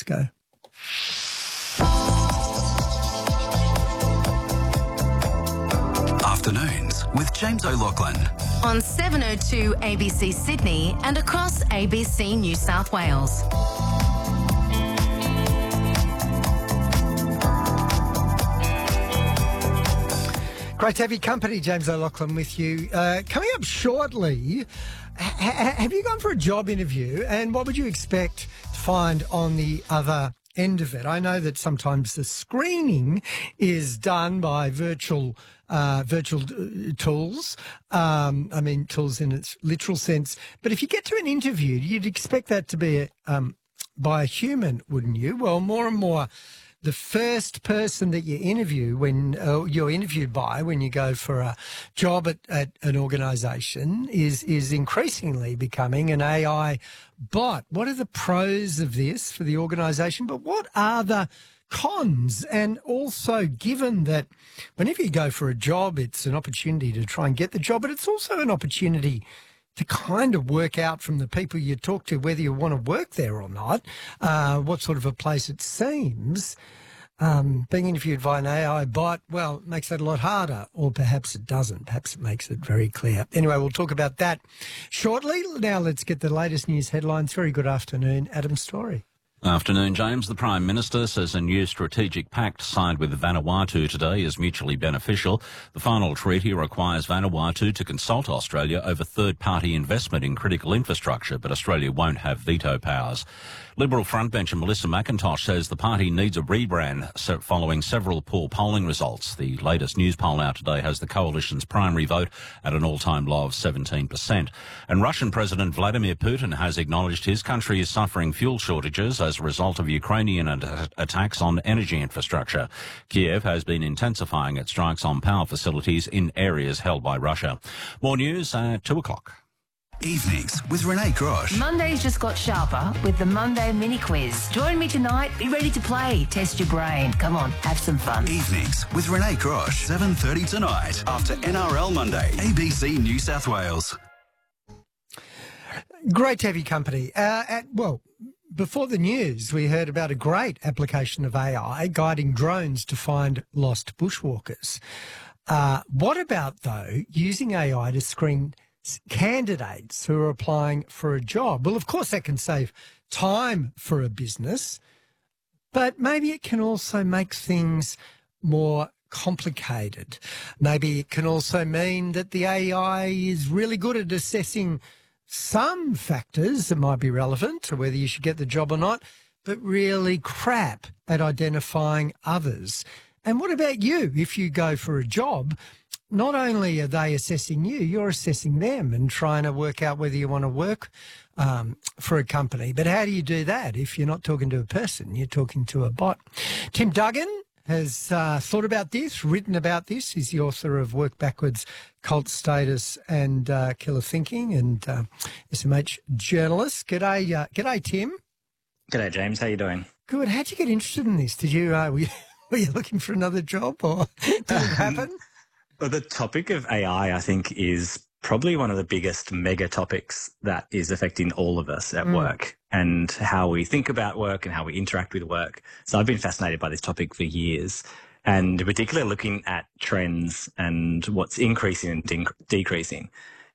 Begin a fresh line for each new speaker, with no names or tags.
go.
Afternoons with James O'Loughlin.
On 702 ABC Sydney and across ABC New South Wales.
Great to have your company, James O'Loughlin, with you. Coming up shortly, have you gone for a job interview, and what would you expect to find on the other end of it? I know that sometimes the screening is done by virtual tools. Tools in its literal sense. But if you get to an interview, you'd expect that to be by a human, wouldn't you? Well, more and more, the first person that you interview when you're interviewed by when you go for a job at an organisation is increasingly becoming an AI bot. What are the pros of this for the organisation? But what are the cons? And also, given that whenever you go for a job, it's an opportunity to try and get the job, but it's also an opportunity to kind of work out from the people you talk to whether you want to work there or not, what sort of a place it seems. Being interviewed by an AI bot, well, makes that a lot harder, or perhaps it doesn't. Perhaps it makes it very clear. Anyway, we'll talk about that shortly. Now let's get the latest news headlines. Very good afternoon, Adam Story.
Afternoon, James. The Prime Minister says a new strategic pact signed with Vanuatu today is mutually beneficial. The final treaty requires Vanuatu to consult Australia over third-party investment in critical infrastructure, but Australia won't have veto powers. Liberal frontbencher Melissa McIntosh says the party needs a rebrand following several poor polling results. The latest news poll out today has the coalition's primary vote at an all-time low of 17%. And Russian President Vladimir Putin has acknowledged his country is suffering fuel shortages as a result of Ukrainian attacks on energy infrastructure. Kiev has been intensifying its strikes on power facilities in areas held by Russia. More news at 2 o'clock.
Evenings with Renee Grosh.
Mondays just got sharper with the Monday mini quiz. Join me tonight. Be ready to play. Test your brain. Come on, have some fun.
Evenings with Renee Grosh. 7:30 tonight after NRL Monday. ABC New South Wales.
Great to have your company. Before the news, we heard about a great application of AI guiding drones to find lost bushwalkers. What about, though, using AI to screen candidates who are applying for a job? Well, of course, that can save time for a business, but maybe it can also make things more complicated. Maybe it can also mean that the AI is really good at assessing some factors that might be relevant to whether you should get the job or not, but really crap at identifying others. And what about you? If you go for a job, not only are they assessing you, you're assessing them and trying to work out whether you want to work for a company. But how do you do that if you're not talking to a person, you're talking to a bot? Tim Duggan has thought about this, written about this. He's the author of Work Backwards, Cult Status and Killer Thinking, and SMH journalist. G'day, Tim.
G'day, James. How you doing?
Good. How'd you get interested in this? Did you were you looking for another job, or did it happen?
Well, the topic of AI, I think, is probably one of the biggest mega topics that is affecting all of us at work, and how we think about work and how we interact with work. So I've been fascinated by this topic for years, and particularly looking at trends and what's increasing and decreasing.